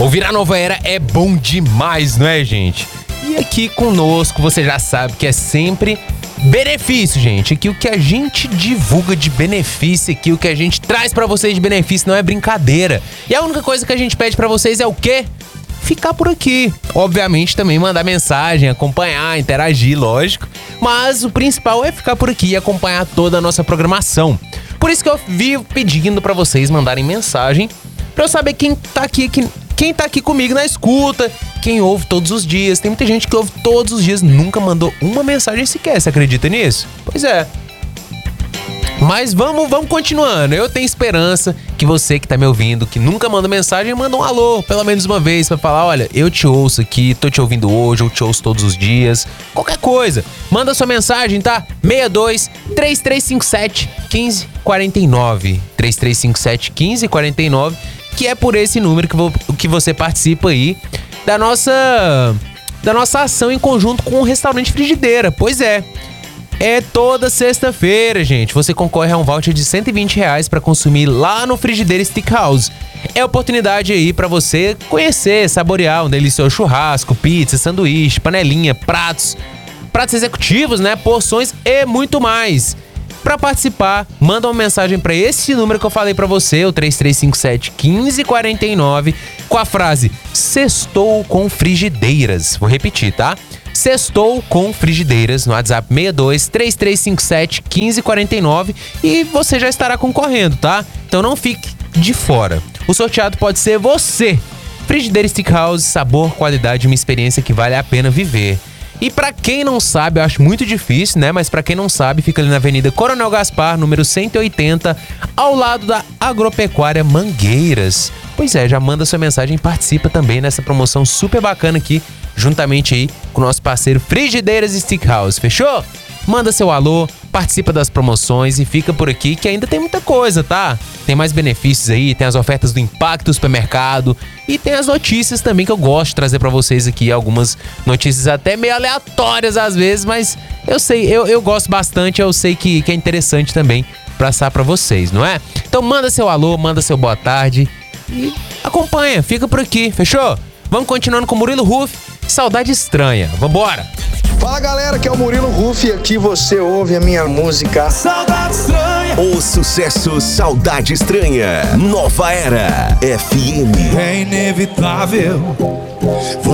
Ouvir a Nova Era é bom demais, não é, gente? E aqui conosco, você já sabe que é sempre benefício, gente. Aqui o que a gente divulga de benefício, aqui o que a gente traz pra vocês de benefício não é brincadeira. E a única coisa que a gente pede pra vocês é o quê? Ficar por aqui. Obviamente também mandar mensagem, acompanhar, interagir, lógico. Mas o principal é ficar por aqui e acompanhar toda a nossa programação. Por isso que eu vivo pedindo pra vocês mandarem mensagem pra eu saber quem tá aqui comigo na escuta, quem ouve todos os dias. Tem muita gente que ouve todos os dias, nunca mandou uma mensagem sequer. Você acredita nisso? Pois é. Mas vamos continuando. Eu tenho esperança que você que tá me ouvindo, que nunca manda mensagem, manda um alô, pelo menos uma vez, pra falar, olha, eu te ouço aqui, tô te ouvindo hoje, eu te ouço todos os dias. Qualquer coisa. Manda sua mensagem, tá? 62-3357-1549. 3357-1549, que é por esse número que você participa aí da nossa ação em conjunto com o Restaurante Frigideira. Pois é. É toda sexta-feira, gente. Você concorre a um voucher de R$120 para consumir lá no Frigideira Steakhouse. É oportunidade aí para você conhecer, saborear um delicioso churrasco, pizza, sanduíche, panelinha, pratos executivos, né? Porções e muito mais. Para participar, manda uma mensagem para esse número que eu falei para você, o 3357-1549, com a frase "Sextou com Frigideiras". Vou repetir, tá? Sextou com Frigideiras no WhatsApp 62-3357-1549 e você já estará concorrendo, tá? Então não fique de fora. O sorteado pode ser você. Frigideira Steakhouse, sabor, qualidade, uma experiência que vale a pena viver. E pra quem não sabe, eu acho muito difícil, né? Mas pra quem não sabe, fica ali na Avenida Coronel Gaspar, número 180, ao lado da Agropecuária Mangueiras. Pois é, já manda sua mensagem e participa também nessa promoção super bacana aqui, juntamente aí com o nosso parceiro Frigideiras Steakhouse, fechou? Manda seu alô, participa das promoções e fica por aqui que ainda tem muita coisa, tá? Tem mais benefícios aí, tem as ofertas do Impacto Supermercado e tem as notícias também que eu gosto de trazer pra vocês aqui, algumas notícias até meio aleatórias às vezes, mas eu sei, eu gosto bastante, eu sei que é interessante também passar pra vocês, não é? Então manda seu alô, manda seu boa tarde e acompanha, fica por aqui, fechou? Vamos continuando com o Murilo Ruff, Saudade Estranha, vambora! Fala galera, que é o Murilo Ruff e aqui você ouve a minha música Saudade Estranha. O sucesso Saudade Estranha, Nova Era FM. É inevitável